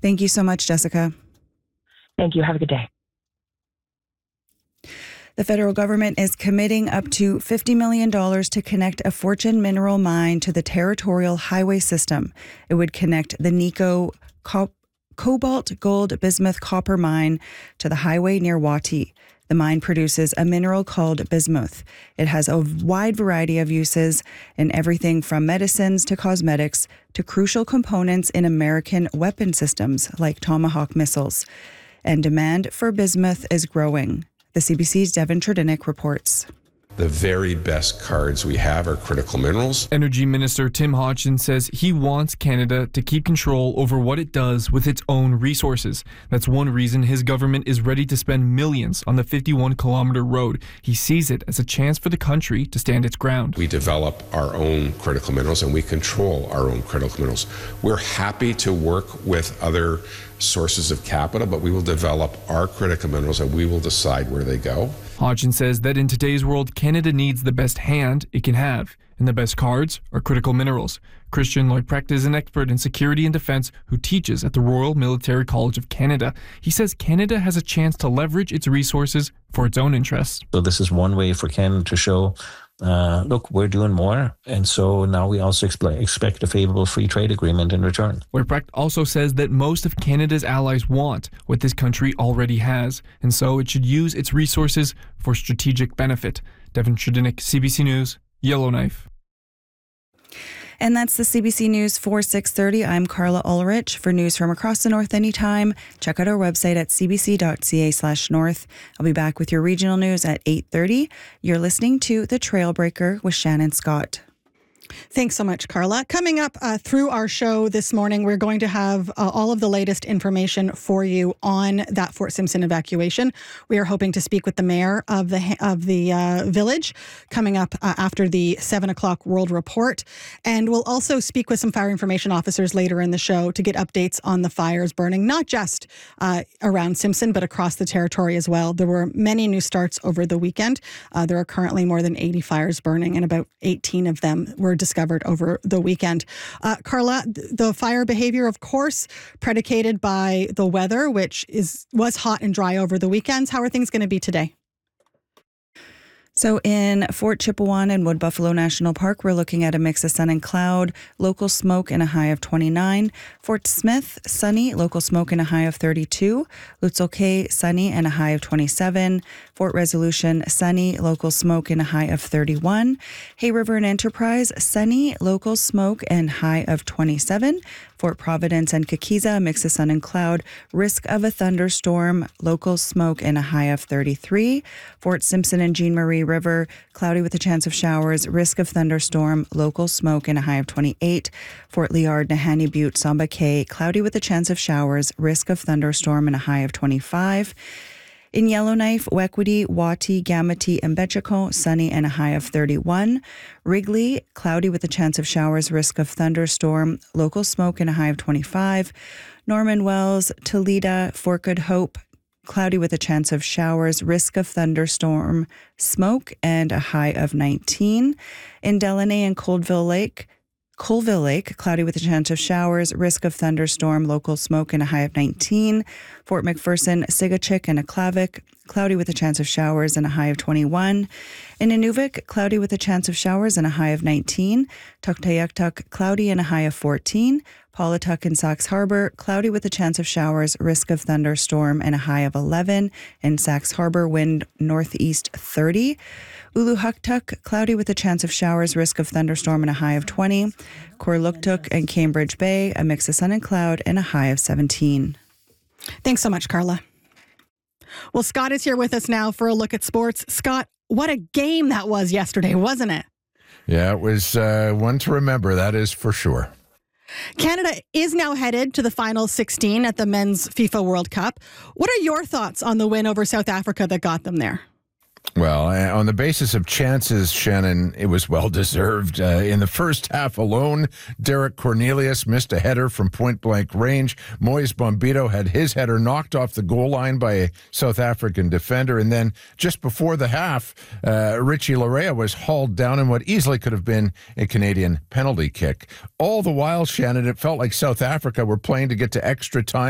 Thank you so much, Jessica. Thank you. Have a good day. The federal government is committing up to $50 million to connect a Fortune mineral mine to the territorial highway system. It would connect the Nico cobalt, gold, bismuth, copper mine to the highway near Wati. The mine produces a mineral called bismuth. It has a wide variety of uses in everything from medicines to cosmetics to crucial components in American weapon systems like Tomahawk missiles. And demand for bismuth is growing. The CBC's Devin Tredinnick reports. The very best cards we have are critical minerals. Energy Minister Tim Hodgson says he wants Canada to keep control over what it does with its own resources. That's one reason his government is ready to spend millions on the 51-kilometre road. He sees it as a chance for the country to stand its ground. We develop our own critical minerals and we control our own critical minerals. We're happy to work with other sources of capital, but we will develop our critical minerals and we will decide where they go. Hodgson says that in today's world, Canada needs the best hand it can have, and the best cards are critical minerals. Christian Leuprecht is an expert in security and defense who teaches at the Royal Military College of Canada. He says Canada has a chance to leverage its resources for its own interests. So this is one way for Canada to show, look, we're doing more. And so now we also expect a favorable free trade agreement in return. Leuprecht also says that most of Canada's allies want what this country already has, and so it should use its resources for strategic benefit. Devin Tredinnick, CBC News, Yellowknife. And that's the CBC News for 6:30. I'm Carla Ulrich. For news from across the North anytime, check out our website at cbc.ca/north. I'll be back with your regional news at 8:30. You're listening to The Trailbreaker with Shannon Scott. Thanks so much, Carla. Coming up through our show this morning, we're going to have all of the latest information for you on that Fort Simpson evacuation. We are hoping to speak with the mayor of the village coming up after the 7 o'clock World Report. And we'll also speak with some fire information officers later in the show to get updates on the fires burning, not just around Simpson, but across the territory as well. There were many new starts over the weekend. There are currently more than 80 fires burning, and about 18 of them were discovered over the weekend. Carla, the fire behavior, of course, predicated by the weather, which was hot and dry over the weekends. How are things going to be today? So in Fort Chipewyan and Wood Buffalo National Park, we're looking at a mix of sun and cloud, local smoke and a high of 29. Fort Smith, sunny, local smoke and a high of 32. Lutzel Cay, sunny and a high of 27. Fort Resolution, sunny, local smoke and a high of 31. Hay River and Enterprise, sunny, local smoke and high of 27. Fort Providence and Kakiza, a mix of sun and cloud, risk of a thunderstorm, local smoke and a high of 33. Fort Simpson and Jean Marie River, cloudy with a chance of showers, risk of thunderstorm, local smoke and a high of 28. Fort Liard, Nahanni Butte, Samba Cay, cloudy with a chance of showers, risk of thunderstorm and a high of 25. In Yellowknife, Wequity, Wati, Gamity, and Betchacon, sunny and a high of 31. Wrigley, cloudy with a chance of showers, risk of thunderstorm, local smoke and a high of 25. Norman Wells, Toledo, Fort Good Hope, cloudy with a chance of showers, risk of thunderstorm, smoke, and a high of 19. In Delaney and Colville Lake, cloudy with a chance of showers, risk of thunderstorm, local smoke, and a high of 19. Fort McPherson, Sigachik, and Aklavik, cloudy with a chance of showers and a high of 21. In Inuvik, cloudy with a chance of showers and a high of 19. Tuktoyaktuk, cloudy and a high of 14. Paulatuck and Sax Harbor, cloudy with a chance of showers, risk of thunderstorm and a high of 11. In Sax Harbor, wind northeast 30. Uluhuktuk, cloudy with a chance of showers, risk of thunderstorm and a high of 20. Korluktuk and Cambridge Bay, a mix of sun and cloud and a high of 17. Thanks so much, Carla. Well, Scott is here with us now for a look at sports. Scott, what a game that was yesterday, wasn't it? Yeah, it was one to remember, that is for sure. Canada is now headed to the final 16 at the Men's FIFA World Cup. What are your thoughts on the win over South Africa that got them there? Well, on the basis of chances, Shannon, it was well-deserved. In the first half alone, Derek Cornelius missed a header from point-blank range. Moise Bombito had his header knocked off the goal line by a South African defender. And then just before the half, Richie Larea was hauled down in what easily could have been a Canadian penalty kick. All the while, Shannon, it felt like South Africa were playing to get to extra time.